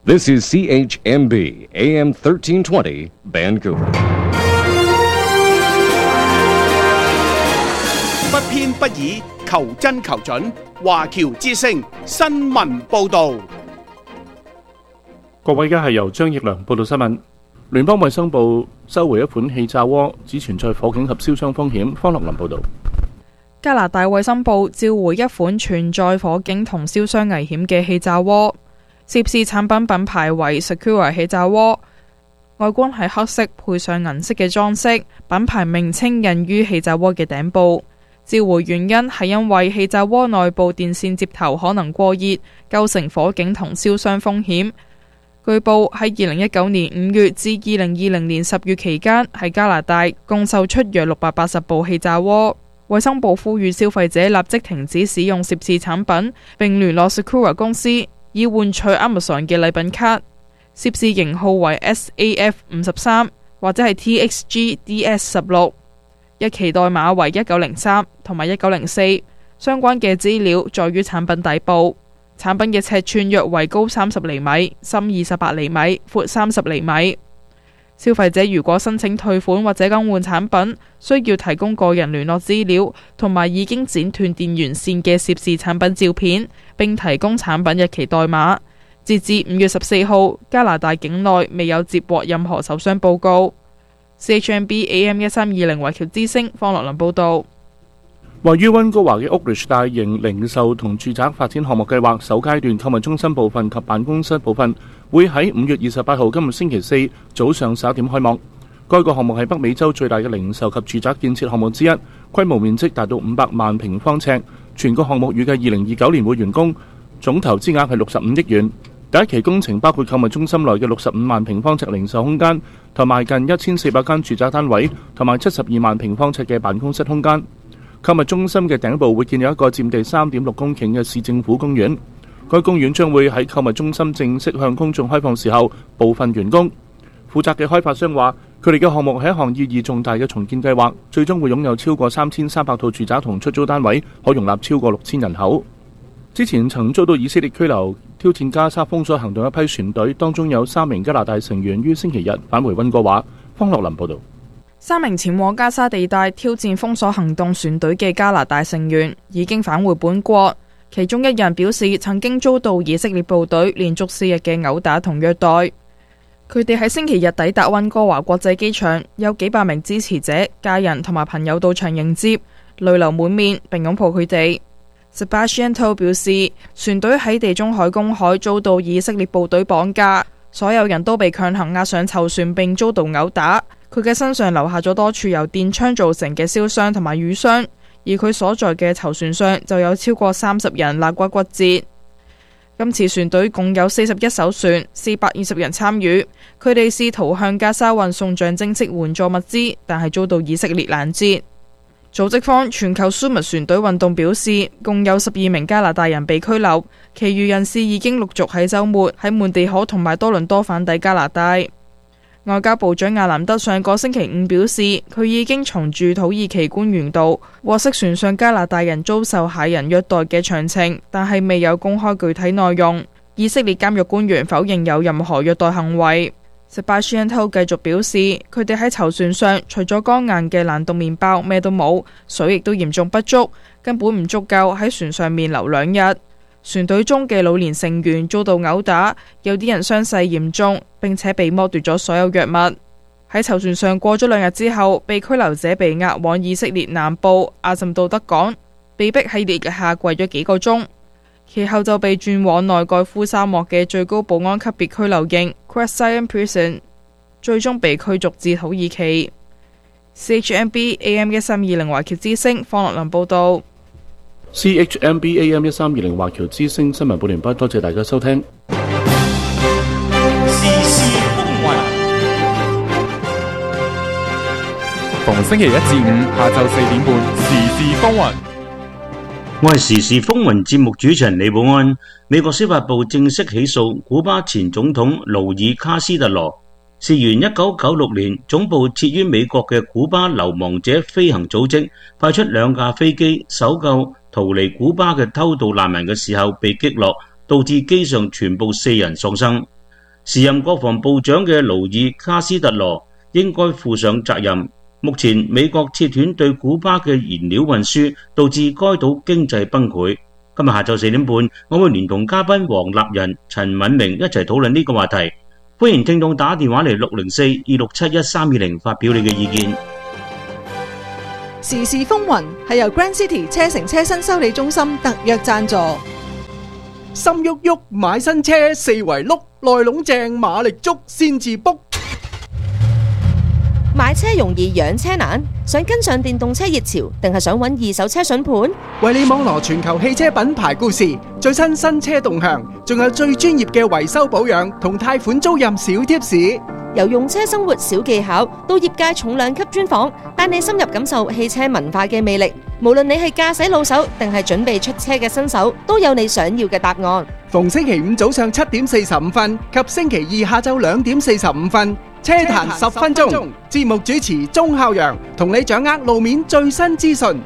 This is CHMB AM 1320 Vancouver。 不偏不倚，求真求準。華僑之聲新聞報導。 各位，而家係由張奕良報道新聞。聯邦衛生部收回一款氣炸鍋，只存在火警及燒傷風險。方樂林報導。 加拿大衛生部召回一款存在火警同燒傷危險嘅氣炸鍋，涉事產品品牌為 Secura 氣炸鍋，外觀係黑色配上銀色嘅裝飾，品牌名稱印於氣炸鍋嘅頂部。召回原因係因為氣炸鍋內部電線接頭可能過熱，構成火警同燒傷風險。據報喺2019年5月至2020年10月期間，喺加拿大共售出約680部氣炸鍋。衛生部呼籲消費者立即停止使用涉事產品，並聯絡 Secura 公司以換取 Amazon 嘅禮品卡。涉事型號為 SAF53 或者係 TXGDS16， 日期代碼為1903同埋1904。相關嘅資料載於產品底部。產品嘅尺寸約為高30厘米、深28厘米、闊30厘米。消費者如果申請退款或者更換產品，需要提供個人聯絡資料同埋已經剪斷電源線嘅涉事產品照片，並提供產品日期代碼。截至5月14號，加拿大境內未有接獲任何受傷報告。CHMB AM 1320華僑之聲方樂林報導。 位於溫哥華嘅 Oakridge 大型零售同住宅發展項目計劃首階段購物中心部分及辦公室部分會喺5月28號今日星期四早上11點開幕。該個項目係北美洲最大嘅零售及住宅建設項目之一，規模面積達到500萬平方尺。全個項目預計2029年會完工，總投資額係65億元。第一期工程包括購物中心內嘅65萬平方尺零售空間，同埋近1400間住宅單位，同埋72萬平方尺嘅辦公室空間。購物中心嘅頂部會建有一個佔地3.6公頃嘅市政府公園，該公園將會喺購物中心正式向公眾開放時候部分完工。負責嘅開發商話，佢哋嘅項目係一項意義重大嘅重建計劃，最終會擁有超過3300套住宅同出租單位，可容納超過6000人口。之前曾遭到以色列拘留挑戰加沙封鎖行動一批船隊，當中有3名加拿大成員於星期日返回溫哥華。方樂林報導。 3名前往加沙地帶挑戰封鎖行動船隊嘅加拿大成員已經返回本國，其中一人表示曾經遭到以色列部隊連續4日嘅毆打同虐待。佢哋喺星期日抵達溫哥華國際機場，有幾百名支持者、家人同埋朋友到場迎接，淚流滿面並擁抱佢哋。Sebastian To 表示，船隊喺地中海公海遭到以色列部隊綁架，所有人都被強行押上囚船並遭到毆打。佢嘅身上留下咗多處由電槍造成嘅燒傷同埋瘀傷，而佢所在嘅囚船上就有超過30人肋骨骨折。今次船隊共有41艘船，420人參與，佢哋試圖向加沙運送象徵式援助物資，但係遭到以色列攔截。組織方全球蘇密船隊運動表示，共有12名加拿大人被拘留，其餘人士已經陸續喺週末喺滿地可同埋多倫多返抵加拿大。外交部長亞蘭德上個星期5表示，佢已經從駐土耳其官員度獲悉船上加拿大人遭受駭人虐待嘅詳情，但係未有公開具體內容。以色列監獄官員否認有任何虐待行為。Sebastian To 繼續表示，佢哋喺囚船上除咗乾硬嘅冷凍麵包，咩都冇，水亦都嚴重不足，根本唔足夠喺船上面留2日。船隊中嘅老年成員遭到毆打，有啲人傷勢嚴重，並且被剝奪咗所有藥物。喺囚船上過咗2日之後，被拘留者被押往以色列南部阿什杜德港，被迫喺烈日下跪咗幾個鐘，其後就被轉往內蓋夫沙漠嘅最高保安級別拘留營 Krest Zion Prison， 最終被驅逐至土耳其。CHMB AM 1320華僑之聲方樂林報導。 CHMB AM 1320華僑之聲新聞報完畢，多謝大家收聽。 時事風雲，逢星期1至5下晝4點半，時事風雲。 我係時事風雲節目主持人李寶安。美國司法部正式起訴古巴前總統勞爾卡斯特羅。事源1996年，總部設於美國嘅古巴流亡者飛行組織派出2架飛機搜救逃離古巴嘅偷渡難民嘅時候被擊落，導致機上全部4人喪生。 時任國防部長嘅勞爾卡斯特羅應該負上責任。目前美國切斷對古巴嘅燃料運輸，導致該島經濟崩潰。今日下晝4點半，我會連同嘉賓黃立仁、陳敏明一齊討論呢個話題。歡迎聽眾打電話嚟604-267-1320發表你嘅意見。 時事風雲係由 Grand City 車城車身修理中心特約贊助。 心喐喐買新車四圍碌，內籠正馬力足先至卜。 買車容易養車難，想跟上電動車熱潮，定係想揾二手車筍盤？ 為你網羅全球汽車品牌故事、最新新車動向，仲有最專業嘅維修保養同貸款租賃小貼士。 由用車生活小技巧到業界重量級專訪，帶你深入感受汽車文化嘅魅力。無論你係駕駛老手定係準備出車嘅新手，都有你想要嘅答案。 逢星期五早上7點45分及星期二下晝2點45分，車壇10分鐘，節目主持鐘孝陽同你掌握路面最新資訊。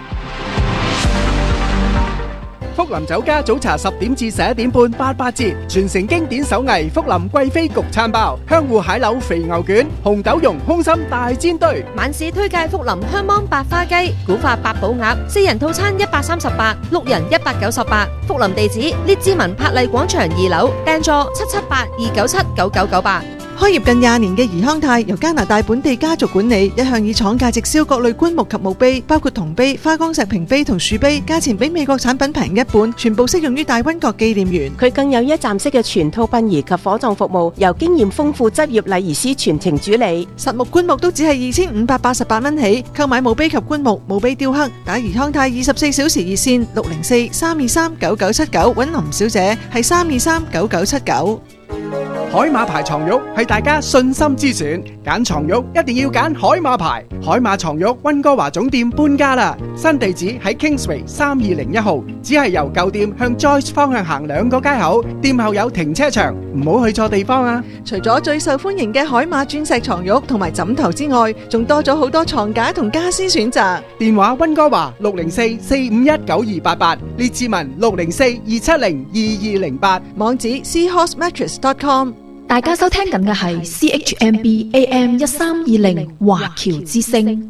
福林酒家早茶10點至11點半88折，傳承經典手藝福林貴妃焗餐包、香芋蟹柳肥牛卷、紅豆蓉空心大煎堆。 晚市推介福林香芒白花雞、古法八寶鴨，4人套餐138， 6人198。福林地址：列治文柏麗廣場2樓，訂座778-297-9998。 開業近20年嘅怡康泰由加拿大本地家族管理，一向以廠價直銷各類棺木及墓碑，包括銅碑、花崗石屏碑同樹碑，價錢比美國產品平一半，全部適用於大溫閣紀念園。 佢更有一站式嘅全套殯儀及火葬服務，由經驗豐富執業禮儀師全程主理。 實木棺木都只係2588蚊起，購買墓碑及棺木、墓碑雕刻，打怡康泰24小時熱線604-323-9979，揾林小姐係323-9979。 海馬牌床褥係大家信心之選，揀床褥一定要揀海馬牌。海馬床褥溫哥華總店搬家啦，新地址喺 Kingsway 3201號，只係由舊店向 Joyce 方向行2個街口，店後有停車場，唔好去錯地方啊！ 除咗最受歡迎嘅海馬鑽石床褥同埋枕頭之外，仲多咗好多床架同家私選擇。 電話溫哥華604-451-9288，列治文604-270-2208， 網址 seahorsemattress.com。 大家收聽緊嘅係 CHMB AM 1320華僑之聲，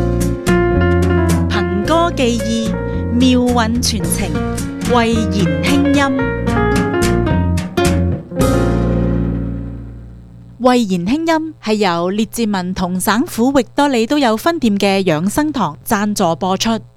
憑歌寄意，妙韻傳情，慧言輕音。慧言輕音係由列治文同省府域多利都有分店嘅養生堂贊助播出。